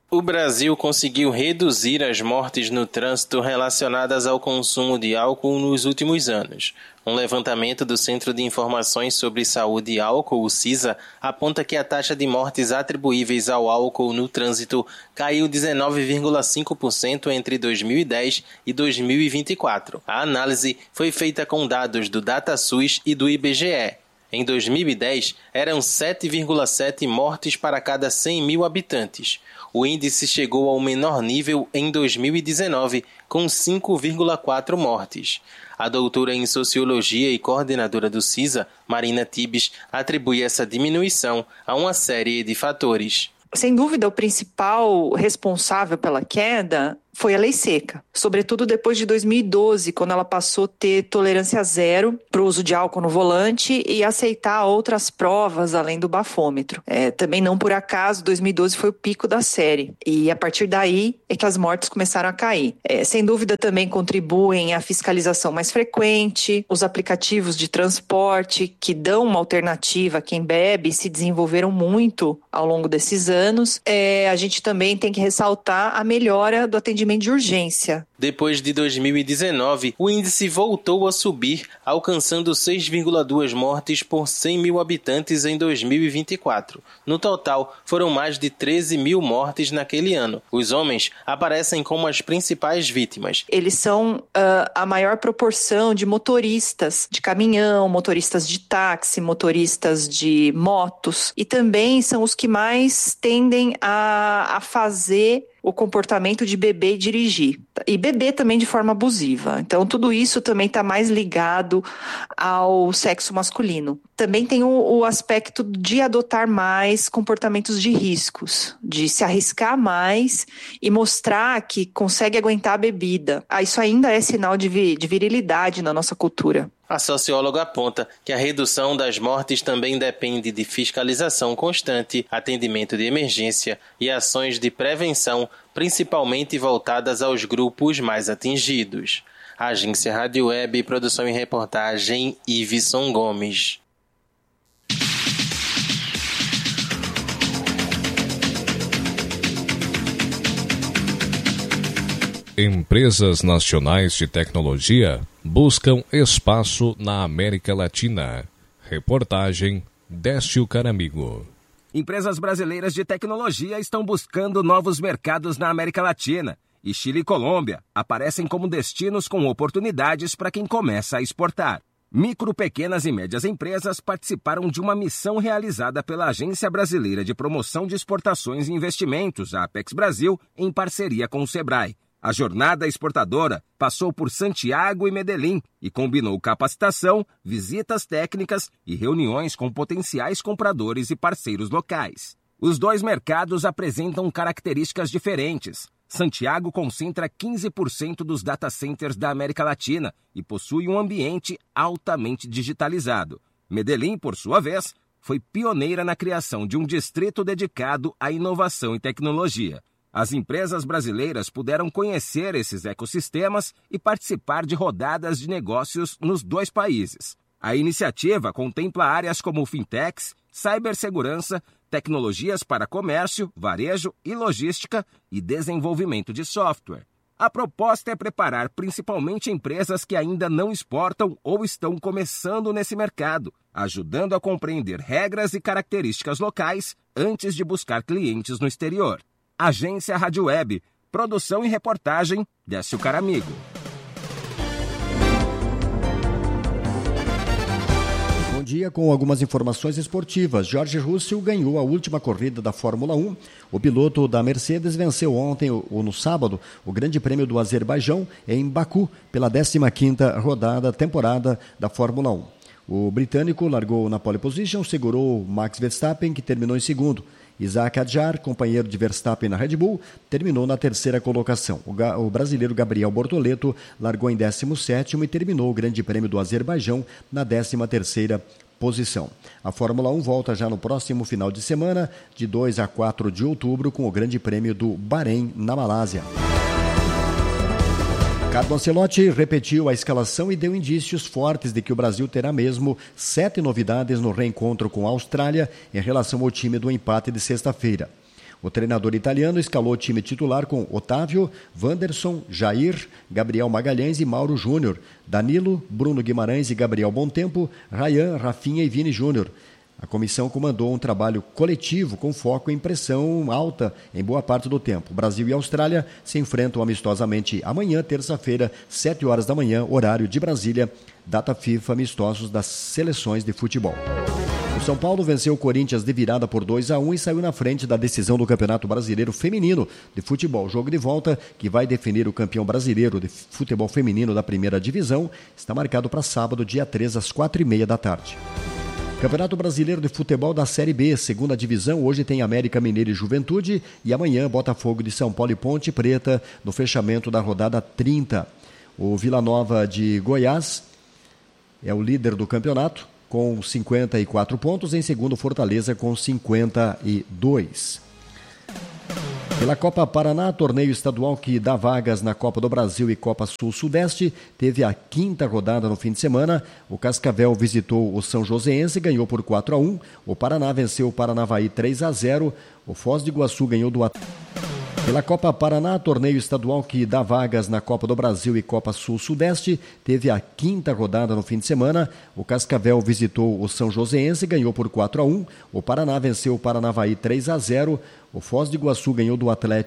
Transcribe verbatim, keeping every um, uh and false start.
O Brasil conseguiu reduzir as mortes no trânsito relacionadas ao consumo de álcool nos últimos anos. Um levantamento do Centro de Informações sobre Saúde e Álcool, o CISA, aponta que a taxa de mortes atribuíveis ao álcool no trânsito caiu dezenove vírgula cinco por cento entre dois mil e dez e dois mil e vinte e quatro. A análise foi feita com dados do DataSUS e do I B G E. Em dois mil e dez, eram sete vírgula sete mortes para cada cem mil habitantes. O índice chegou ao menor nível em dois mil e dezenove, com cinco vírgula quatro mortes. A doutora em Sociologia e coordenadora do CISA, Marina Tibes, atribui essa diminuição a uma série de fatores. Sem dúvida, o principal responsável pela queda foi a lei seca, sobretudo depois de dois mil e doze, quando ela passou a ter tolerância zero para o uso de álcool no volante e aceitar outras provas além do bafômetro. É, também não por acaso, dois mil e doze foi o pico da série e a partir daí é que as mortes começaram a cair. É, sem dúvida também contribuem a fiscalização mais frequente, os aplicativos de transporte que dão uma alternativa a quem bebe se desenvolveram muito ao longo desses anos. É, a gente também tem que ressaltar a melhora do atendimento de urgência. Depois de dois mil e dezenove, o índice voltou a subir, alcançando seis vírgula duas mortes por cem mil habitantes em dois mil e vinte e quatro. No total, foram mais de treze mil mortes naquele ano. Os homens aparecem como as principais vítimas. Eles são uh, a maior proporção de motoristas de caminhão, motoristas de táxi, motoristas de motos, e também são os que mais tendem a, a fazer o comportamento de beber e dirigir. E beber também de forma abusiva. Então, tudo isso também está mais ligado ao sexo masculino. Também tem o, o aspecto de adotar mais comportamentos de riscos, de se arriscar mais e mostrar que consegue aguentar a bebida. Ah, isso ainda é sinal de, vi, de virilidade na nossa cultura. A socióloga aponta que a redução das mortes também depende de fiscalização constante, atendimento de emergência e ações de prevenção, principalmente voltadas aos grupos mais atingidos. Agência Rádio Web, produção e reportagem, Iveson Gomes. Empresas nacionais de tecnologia buscam espaço na América Latina. Reportagem Décio Caramigo. Empresas brasileiras de tecnologia estão buscando novos mercados na América Latina e Chile e Colômbia aparecem como destinos com oportunidades para quem começa a exportar. Micro, pequenas e médias empresas participaram de uma missão realizada pela Agência Brasileira de Promoção de Exportações e Investimentos, a Apex Brasil, em parceria com o Sebrae. A jornada exportadora passou por Santiago e Medellín e combinou capacitação, visitas técnicas e reuniões com potenciais compradores e parceiros locais. Os dois mercados apresentam características diferentes. Santiago concentra quinze por cento dos data centers da América Latina e possui um ambiente altamente digitalizado. Medellín, por sua vez, foi pioneira na criação de um distrito dedicado à inovação e tecnologia. As empresas brasileiras puderam conhecer esses ecossistemas e participar de rodadas de negócios nos dois países. A iniciativa contempla áreas como fintechs, cibersegurança, tecnologias para comércio, varejo e logística e desenvolvimento de software. A proposta é preparar principalmente empresas que ainda não exportam ou estão começando nesse mercado, ajudando a compreender regras e características locais antes de buscar clientes no exterior. Agência Rádio Web, produção e reportagem, Décio Caramigo. Bom dia com algumas informações esportivas. George Russell ganhou a última corrida da Fórmula um. O piloto da Mercedes venceu ontem, ou no sábado, o Grande Prêmio do Azerbaijão em Baku, pela décima quinta rodada temporada da Fórmula um. O britânico largou na pole position, segurou Max Verstappen, que terminou em segundo. Isaac Adjar, companheiro de Verstappen na Red Bull, terminou na terceira colocação. O, ga- o brasileiro Gabriel Bortoleto largou em décimo sétimo e terminou o Grande Prêmio do Azerbaijão na décima terceira posição. A Fórmula um volta já no próximo final de semana, de dois a quatro de outubro, com o Grande Prêmio do Bahrein, na Malásia. Carlo Ancelotti repetiu a escalação e deu indícios fortes de que o Brasil terá mesmo sete novidades no reencontro com a Austrália em relação ao time do empate de sexta-feira. O treinador italiano escalou o time titular com Otávio, Wanderson, Jair, Gabriel Magalhães e Mauro Júnior, Danilo, Bruno Guimarães e Gabriel Bontempo, Ryan, Rafinha e Vini Júnior. A comissão comandou um trabalho coletivo com foco em pressão alta em boa parte do tempo. Brasil e Austrália se enfrentam amistosamente amanhã, terça-feira, sete horas da manhã, horário de Brasília, data FIFA, amistosos das seleções de futebol. O São Paulo venceu o Corinthians de virada por dois a um e saiu na frente da decisão do Campeonato Brasileiro Feminino de Futebol. O jogo de volta, que vai definir o campeão brasileiro de futebol feminino da primeira divisão, está marcado para sábado, dia três, às quatro e meia da tarde. Campeonato Brasileiro de Futebol da Série B, segunda divisão, hoje tem América Mineiro e Juventude e amanhã Botafogo de São Paulo e Ponte Preta no fechamento da rodada trinta. O Vila Nova de Goiás é o líder do campeonato com cinquenta e quatro pontos, em segundo Fortaleza com cinquenta e dois. Pela Copa Paraná, torneio estadual que dá vagas na Copa do Brasil e Copa Sul-Sudeste, teve a quinta rodada no fim de semana. O Cascavel visitou o São Joséense e ganhou por quatro a um. O Paraná venceu o Paranavaí três a zero. O Foz do Iguaçu ganhou do Atlético. Pela Copa Paraná, torneio estadual que dá vagas na Copa do Brasil e Copa Sul-Sudeste, teve a quinta rodada no fim de semana. O Cascavel visitou o São Joséense e ganhou por quatro a um. O Paraná venceu o Paranavaí três a zero. O Foz do Iguaçu ganhou do Atlético.